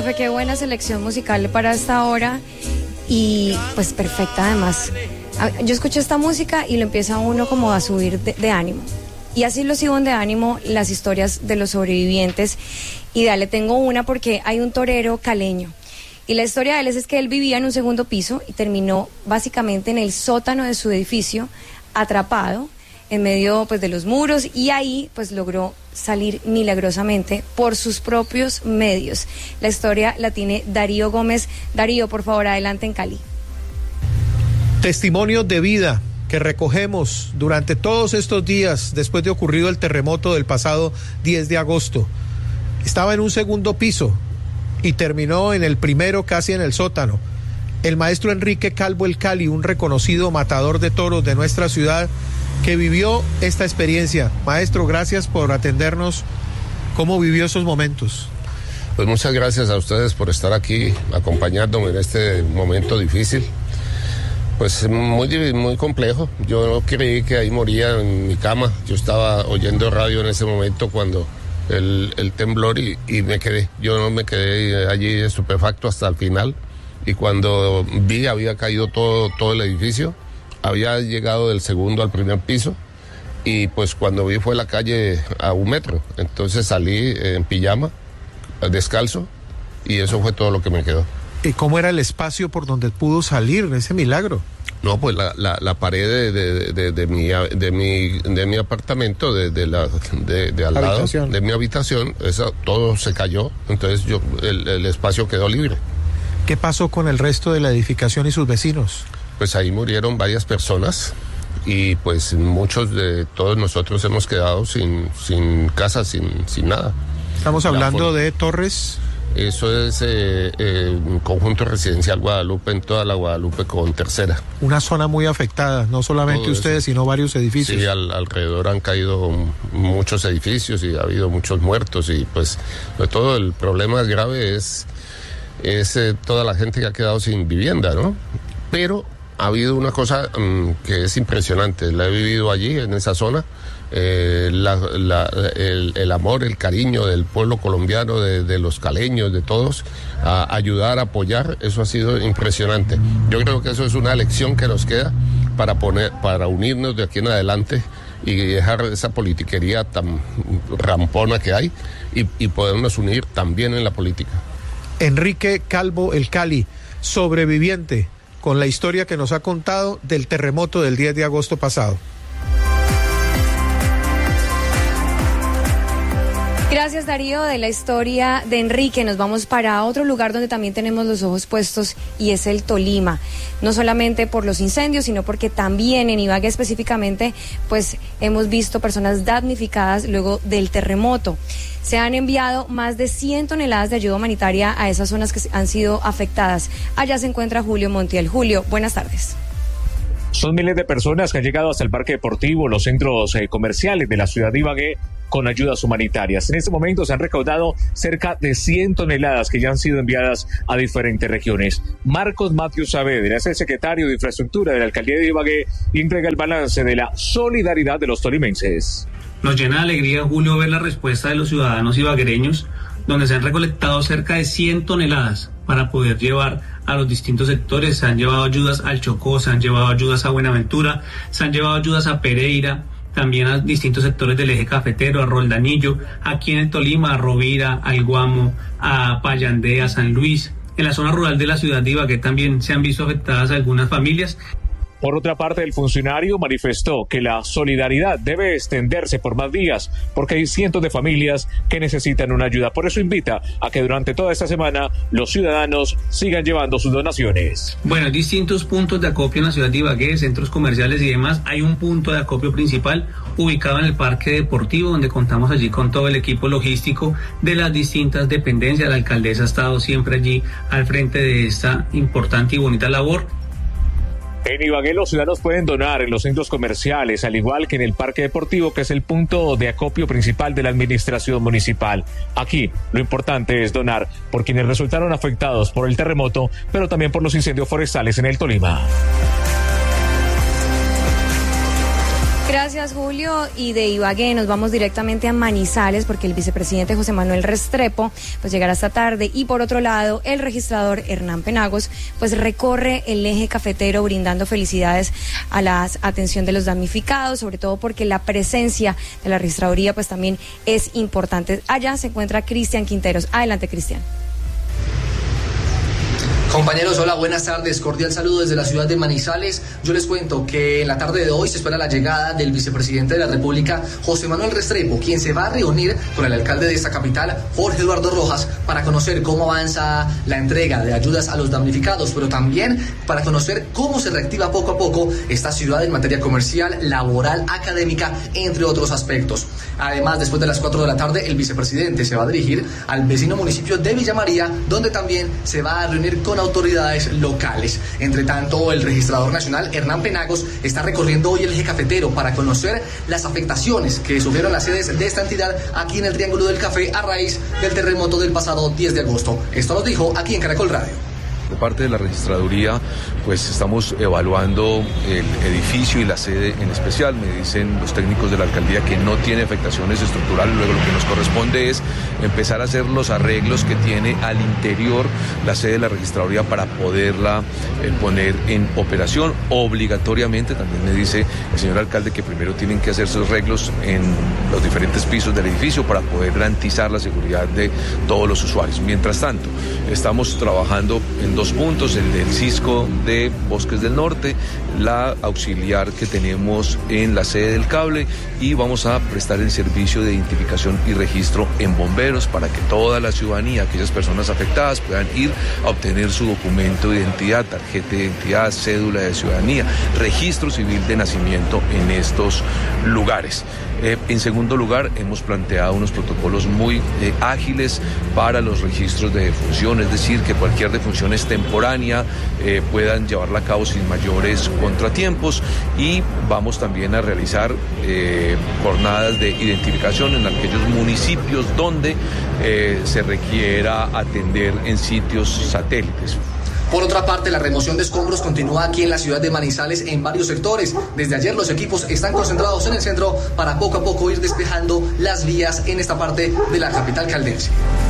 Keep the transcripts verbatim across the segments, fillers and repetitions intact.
profe, qué buena selección musical para esta hora y pues perfecta además. Yo escucho esta música y lo empieza uno como a subir de, de ánimo. Y así lo suben de ánimo las historias de los sobrevivientes. Y dale, tengo una porque hay un torero caleño. Y la historia de él es que él vivía en un segundo piso y terminó básicamente en el sótano de su edificio, atrapado en medio pues de los muros, y ahí pues logró salir milagrosamente por sus propios medios. La historia la tiene Darío Gómez. Darío, por favor, adelante en Cali. Testimonios de vida que recogemos durante todos estos días después de ocurrido el terremoto del pasado diez de agosto. Estaba en un segundo piso y terminó en el primero, casi en el sótano. El maestro Enrique Calvo el Cali, un reconocido matador de toros de nuestra ciudad, que vivió esta experiencia. Maestro, gracias por atendernos. ¿Cómo vivió esos momentos? Pues muchas gracias a ustedes por estar aquí acompañándome en este momento difícil. Pues muy, muy complejo. Yo creí que ahí moría en mi cama. Yo estaba oyendo radio en ese momento cuando el, el temblor y, y me quedé. Yo no me quedé allí estupefacto hasta el final. Y cuando vi había caído todo, todo el edificio. Había llegado del segundo al primer piso y pues cuando vi fue la calle a un metro. Entonces salí en pijama, descalzo, y eso fue todo lo que me quedó. ¿Y cómo era el espacio por donde pudo salir ese milagro? No, pues la, la, la pared de, de, de, de, mi, de, mi, de mi apartamento, de, de, la, de, de al lado de mi habitación, eso, todo se cayó. Entonces yo el, el espacio quedó libre. ¿Qué pasó con el resto de la edificación y sus vecinos? Pues ahí murieron varias personas y pues muchos de todos nosotros hemos quedado sin, sin casa, sin, sin nada. Estamos hablando de Torres. Eso es eh, eh, un conjunto residencial Guadalupe, en toda la Guadalupe con Tercera. Una zona muy afectada, no solamente Todo ustedes, eso. sino varios edificios. Sí, al, alrededor han caído muchos edificios y ha habido muchos muertos y pues sobre todo el problema grave es, es eh, toda la gente que ha quedado sin vivienda, ¿no? Pero ha habido una cosa um, que es impresionante, la he vivido allí, en esa zona, eh, la, la, el, el amor, el cariño del pueblo colombiano, de, de los caleños, de todos, a ayudar, a apoyar, eso ha sido impresionante. Yo creo que eso es una lección que nos queda para, poner, para unirnos de aquí en adelante y dejar esa politiquería tan rampona que hay y, y podernos unir también en la política. Enrique Calvo el Cali, sobreviviente, con la historia que nos ha contado del terremoto del diez de agosto pasado. Gracias, Darío, de la historia de Enrique. Nos vamos para otro lugar donde también tenemos los ojos puestos y es el Tolima. No solamente por los incendios, sino porque también en Ibagué específicamente, pues hemos visto personas damnificadas luego del terremoto. Se han enviado más de cien toneladas de ayuda humanitaria a esas zonas que han sido afectadas. Allá se encuentra Julio Montiel. Julio, buenas tardes. Son miles de personas que han llegado hasta el parque deportivo, los centros eh, comerciales de la ciudad de Ibagué con ayudas humanitarias. En este momento se han recaudado cerca de cien toneladas que ya han sido enviadas a diferentes regiones. Marcos Matthews Saavedra es el secretario de Infraestructura de la Alcaldía de Ibagué y entrega el balance de la solidaridad de los tolimenses. Nos llena de alegría, Julio, ver la respuesta de los ciudadanos ibaguereños, donde se han recolectado cerca de cien toneladas para poder llevar a los distintos sectores. Se han llevado ayudas al Chocó, se han llevado ayudas a Buenaventura, se han llevado ayudas a Pereira, también a distintos sectores del eje cafetero, a Roldanillo, aquí en el Tolima, a Rovira, al Guamo, a Payandé, a San Luis. En la zona rural de la ciudad de Ibagué también se han visto afectadas algunas familias. Por otra parte, el funcionario manifestó que la solidaridad debe extenderse por más días, porque hay cientos de familias que necesitan una ayuda. Por eso invita a que durante toda esta semana los ciudadanos sigan llevando sus donaciones. Bueno, hay distintos puntos de acopio en la ciudad de Ibagué, centros comerciales y demás. Hay un punto de acopio principal ubicado en el parque deportivo, donde contamos allí con todo el equipo logístico de las distintas dependencias. La alcaldesa ha estado siempre allí al frente de esta importante y bonita labor. En Ibagué los ciudadanos pueden donar en los centros comerciales, al igual que en el parque deportivo, que es el punto de acopio principal de la administración municipal. Aquí lo importante es donar por quienes resultaron afectados por el terremoto, pero también por los incendios forestales en el Tolima. Gracias, Julio. Y de Ibagué nos vamos directamente a Manizales porque el vicepresidente José Manuel Restrepo pues llegará esta tarde. Y por otro lado, el registrador Hernán Penagos pues recorre el eje cafetero brindando felicidades a la atención de los damnificados, sobre todo porque la presencia de la registraduría pues también es importante. Allá se encuentra Cristian Quinteros. Adelante, Cristian. Compañeros, hola, buenas tardes, cordial saludo desde la ciudad de Manizales. Yo les cuento que en la tarde de hoy se espera la llegada del vicepresidente de la República, José Manuel Restrepo, quien se va a reunir con el alcalde de esta capital, Jorge Eduardo Rojas, para conocer cómo avanza la entrega de ayudas a los damnificados, pero también para conocer cómo se reactiva poco a poco esta ciudad en materia comercial, laboral, académica, entre otros aspectos. Además, después de las cuatro de la tarde, el vicepresidente se va a dirigir al vecino municipio de Villa María, donde también se va a reunir con autoridades locales. Entre tanto, el registrador nacional Hernán Penagos está recorriendo hoy el eje cafetero para conocer las afectaciones que sufrieron las sedes de esta entidad aquí en el Triángulo del Café a raíz del terremoto del pasado diez de agosto. Esto nos dijo aquí en Caracol Radio. De parte de la registraduría, pues estamos evaluando el edificio y la sede en especial. Me dicen los técnicos de la alcaldía que no tiene afectaciones estructurales. Luego lo que nos corresponde es empezar a hacer los arreglos que tiene al interior la sede de la registraduría para poderla eh, poner en operación. Obligatoriamente también me dice el señor alcalde que primero tienen que hacer esos arreglos en los diferentes pisos del edificio para poder garantizar la seguridad de todos los usuarios. Mientras tanto, estamos trabajando en dos puntos, el del Cisco de Bosques del Norte, la auxiliar que tenemos en la sede del cable, y vamos a prestar el servicio de identificación y registro en bomberos para que toda la ciudadanía, aquellas personas afectadas, puedan ir a obtener su documento de identidad, tarjeta de identidad, cédula de ciudadanía, registro civil de nacimiento en estos lugares. Eh, en segundo lugar, hemos planteado unos protocolos muy eh, ágiles para los registros de defunción, es decir, que cualquier defunción extemporánea eh, puedan llevarla a cabo sin mayores contratiempos, y vamos también a realizar eh, jornadas de identificación en aquellos municipios donde eh, se requiera atender en sitios satélites. Por otra parte, la remoción de escombros continúa aquí en la ciudad de Manizales en varios sectores. Desde ayer los equipos están concentrados en el centro para poco a poco ir despejando las vías en esta parte de la capital caldense.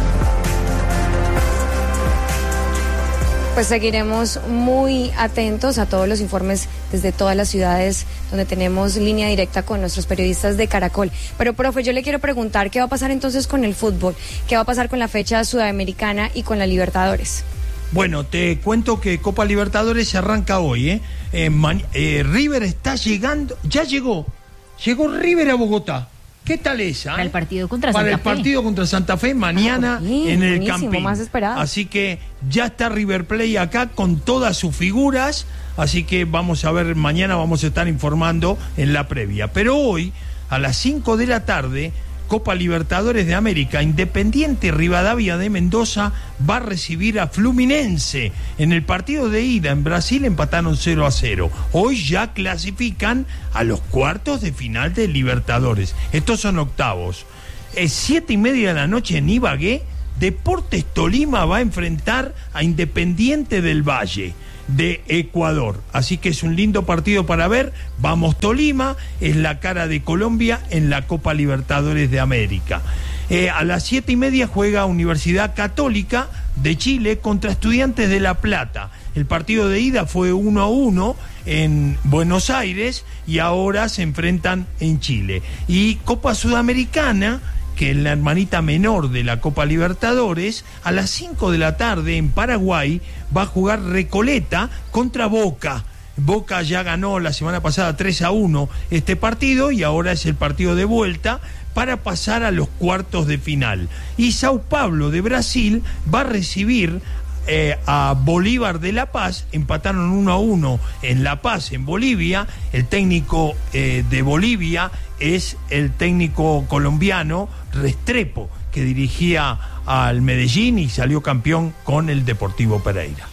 Pues seguiremos muy atentos a todos los informes desde todas las ciudades donde tenemos línea directa con nuestros periodistas de Caracol. Pero, profe, yo le quiero preguntar, ¿qué va a pasar entonces con el fútbol? ¿Qué va a pasar con la fecha sudamericana y con la Libertadores? Bueno, te cuento que Copa Libertadores se arranca hoy, ¿eh? Eh, man, eh, River está llegando, ya llegó, llegó River a Bogotá. ¿Qué tal esa? Para el partido contra Para Santa el Fe. partido contra Santa Fe mañana Ah, bien, en el buenísimo, Campín. más esperado. Así que ya está River Plate acá con todas sus figuras, así que vamos a ver, mañana vamos a estar informando en la previa. Pero hoy, a las cinco de la tarde, Copa Libertadores de América, Independiente Rivadavia de Mendoza va a recibir a Fluminense. En el partido de ida en Brasil empataron cero a cero. Hoy ya clasifican a los cuartos de final de Libertadores. Estos son octavos. Es siete y media de la noche en Ibagué. Deportes Tolima va a enfrentar a Independiente del Valle de Ecuador, así que es un lindo partido para ver. Vamos Tolima, es la cara de Colombia en la Copa Libertadores de América. Eh, a las siete y media juega Universidad Católica de Chile contra Estudiantes de La Plata. El partido de ida fue uno a uno en Buenos Aires y ahora se enfrentan en Chile. Y Copa Sudamericana, que es la hermanita menor de la Copa Libertadores, a las cinco de la tarde en Paraguay va a jugar Recoleta contra Boca. Boca ya ganó la semana pasada tres a uno este partido y ahora es el partido de vuelta para pasar a los cuartos de final. Y Sao Paulo de Brasil va a recibir Eh, a Bolívar de La Paz. Empataron uno a uno en La Paz, en Bolivia. El técnico eh, de Bolivia es el técnico colombiano Restrepo, que dirigía al Medellín y salió campeón con el Deportivo Pereira.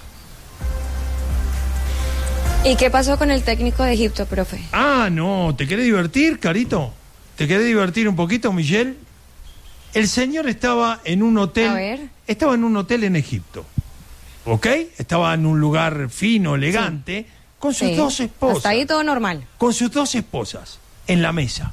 ¿Y qué pasó con el técnico de Egipto, profe? Ah, no, ¿te querés divertir, Carito? ¿Te querés divertir un poquito, Michelle? El señor estaba en un hotel, A ver. estaba en un hotel en Egipto. ¿Ok? Estaba en un lugar fino, elegante, sí, con sus sí. dos esposas. Hasta ahí todo normal. Con sus dos esposas. en la mesa.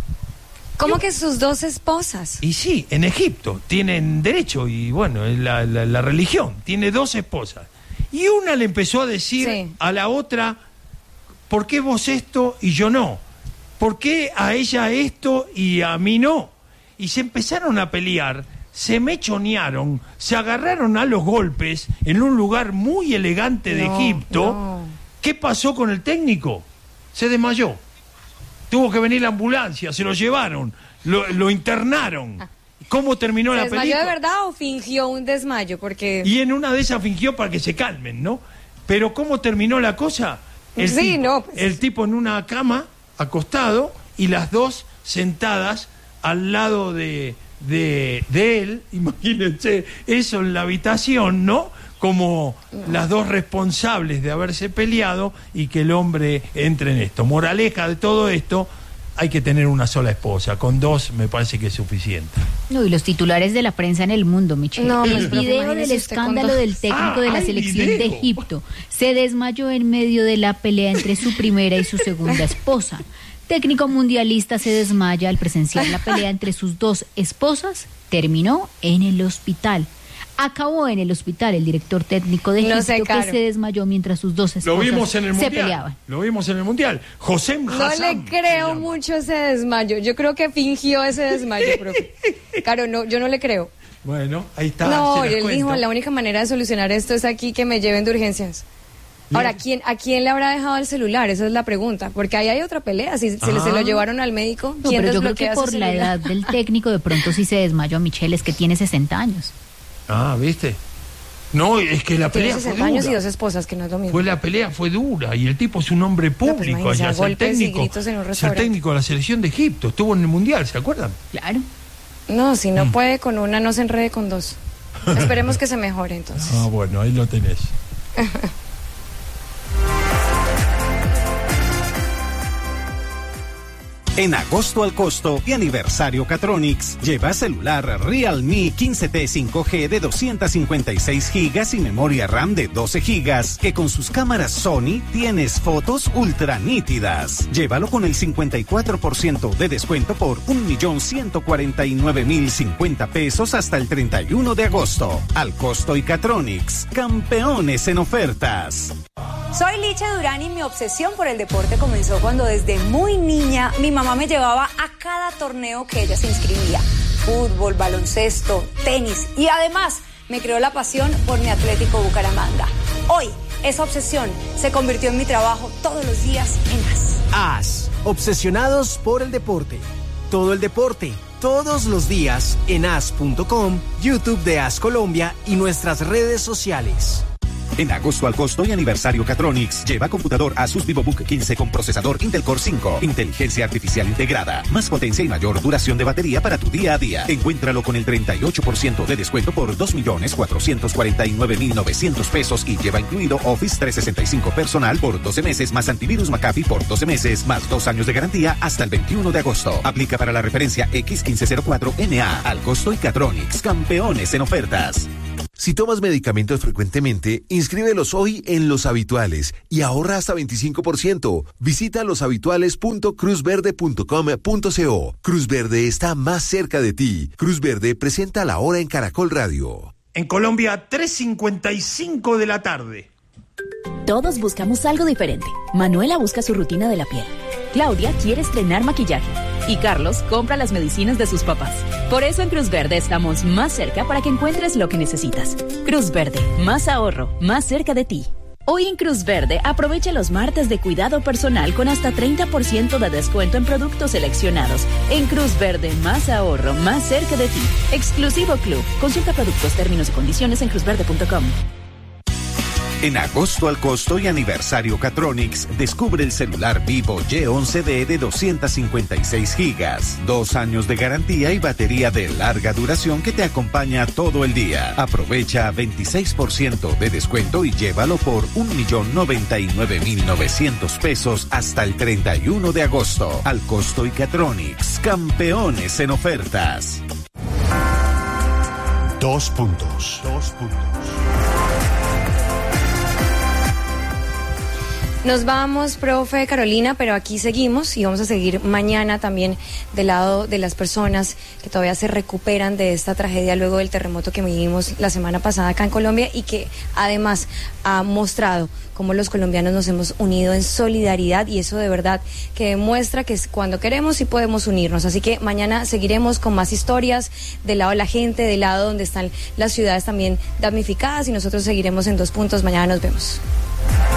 ¿Cómo que sus dos esposas? Y sí, en Egipto tienen derecho, y bueno, es la, la, la religión, tiene dos esposas. Y una le empezó a decir sí. a la otra, ¿por qué vos esto y yo no? ¿Por qué a ella esto y a mí no? Y se empezaron a pelear, se mechonearon, se agarraron a los golpes en un lugar muy elegante de no, Egipto. No. ¿Qué pasó con el técnico? Se desmayó. Tuvo que venir la ambulancia, se lo llevaron, lo, lo internaron. ¿Cómo terminó la película? ¿Se desmayó de verdad o fingió un desmayo? Porque... Y en una de esas fingió para que se calmen, ¿no? Pero ¿cómo terminó la cosa? El sí, tipo, no. Pues... El tipo en una cama, acostado, y las dos sentadas al lado de, de, de él. Imagínense eso en la habitación, ¿no? Como no. las dos responsables de haberse peleado y que el hombre entre en esto. Moraleja de todo esto, hay que tener una sola esposa. Con dos me parece que es suficiente. No, y los titulares de la prensa en el mundo, Michelle. No, el video del escándalo del técnico ah, de la selección video. de Egipto. Se desmayó en medio de la pelea entre su primera y su segunda esposa. Técnico mundialista se desmaya al presenciar la pelea entre sus dos esposas. Terminó en el hospital. Acabó en el hospital el director técnico de Egipto, no sé, que se desmayó mientras sus dos esposas Lo vimos en el se mundial. peleaban. Lo vimos en el mundial. José No le creo mucho ese desmayo. Yo creo que fingió ese desmayo, profe. Claro, no, yo no le creo. Bueno, ahí está. No, él dijo, la única manera de solucionar esto es aquí que me lleven de urgencias. Ahora, ¿quién, ¿a quién le habrá dejado el celular? Esa es la pregunta. Porque ahí hay otra pelea. Si ah. se, se lo llevaron al médico, no, ¿quién pero yo creo que por celular? la edad del técnico, de pronto sí se desmayó. Michelle, es que tiene sesenta años. Ah, ¿viste? No, es que la pelea fue dura. años y dos esposas, que no es lo mismo. Fue la pelea fue dura y el tipo es un hombre público. No, pues allá, es el técnico, es el técnico de la selección de Egipto. Estuvo en el mundial, ¿se acuerdan? Claro. No, si no mm. puede con una, no se enrede con dos. Esperemos que se mejore entonces. Ah, bueno, ahí lo tenés. En agosto al costo y aniversario Catronics, lleva celular Realme quince T cinco G de doscientos cincuenta y seis gigas y memoria RAM de doce gigas, que con sus cámaras Sony tienes fotos ultra nítidas. Llévalo con el cincuenta y cuatro por ciento de descuento por un millón ciento cuarenta y nueve mil cincuenta pesos hasta el treinta y uno de agosto. Al costo y Catronics, campeones en ofertas. Soy Licha Durán y mi obsesión por el deporte comenzó cuando desde muy niña mi mamá me llevaba a cada torneo que ella se inscribía. Fútbol, baloncesto, tenis y además me creó la pasión por mi Atlético Bucaramanga. Hoy esa obsesión se convirtió en mi trabajo todos los días en A S. A S, obsesionados por el deporte. Todo el deporte, todos los días en A S punto com, YouTube de A S Colombia y nuestras redes sociales. En agosto al costo y aniversario Catronics, lleva computador Asus VivoBook quince con procesador Intel Core cinco, inteligencia artificial integrada, más potencia y mayor duración de batería para tu día a día. Encuéntralo con el treinta y ocho por ciento de descuento por dos millones cuatrocientos cuarenta y nueve mil novecientos pesos y lleva incluido Office trescientos sesenta y cinco personal por doce meses más antivirus McAfee por doce meses más dos años de garantía hasta el veintiuno de agosto. Aplica para la referencia X quince cero cuatro N A. Al costo y Catronics, campeones en ofertas. Si tomas medicamentos frecuentemente, inscríbelos hoy en Los Habituales y ahorra hasta veinticinco por ciento. Visita loshabituales punto cruz verde punto com punto co. Cruz Verde está más cerca de ti. Cruz Verde presenta La Hora en Caracol Radio. En Colombia, tres cincuenta y cinco de la tarde. Todos buscamos algo diferente. Manuela busca su rutina de la piel. Claudia quiere estrenar maquillaje. Y Carlos compra las medicinas de sus papás. Por eso en Cruz Verde estamos más cerca para que encuentres lo que necesitas. Cruz Verde, más ahorro, más cerca de ti. Hoy en Cruz Verde aprovecha los martes de cuidado personal con hasta treinta por ciento de descuento en productos seleccionados. En Cruz Verde, más ahorro, más cerca de ti. Exclusivo Club. Consulta productos, términos y condiciones en cruz verde punto com. En agosto al costo y aniversario Catronics, descubre el celular Vivo Y once D de doscientos cincuenta y seis gigas, dos años de garantía y batería de larga duración que te acompaña todo el día. Aprovecha veintiséis por ciento de descuento y llévalo por un millón noventa y nueve mil novecientos pesos hasta el treinta y uno de agosto. Al costo y Catronics, campeones en ofertas. Dos puntos. Dos puntos. Nos vamos, profe Carolina, pero aquí seguimos y vamos a seguir mañana también del lado de las personas que todavía se recuperan de esta tragedia luego del terremoto que vivimos la semana pasada acá en Colombia y que además ha mostrado cómo los colombianos nos hemos unido en solidaridad, y eso de verdad que demuestra que cuando queremos sí podemos unirnos. Así que mañana seguiremos con más historias del lado de la gente, del lado donde están las ciudades también damnificadas, y nosotros seguiremos en Dos Puntos. Mañana nos vemos.